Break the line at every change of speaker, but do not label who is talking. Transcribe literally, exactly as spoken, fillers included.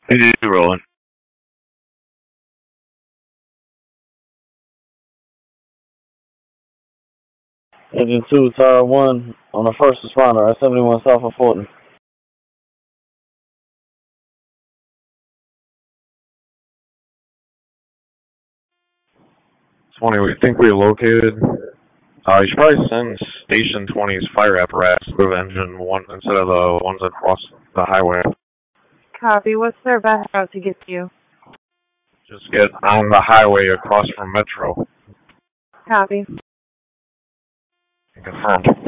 Hey, rolling. Engine two, Tower one, on a first responder at seventy-one South of Fulton. twenty, we think we located. Uh, you should probably send Station twenty's fire apparatus with engine one instead of the ones across the highway.
Copy. What's their best route to get to you?
Just get on the highway across from Metro.
Copy.
Confirmed.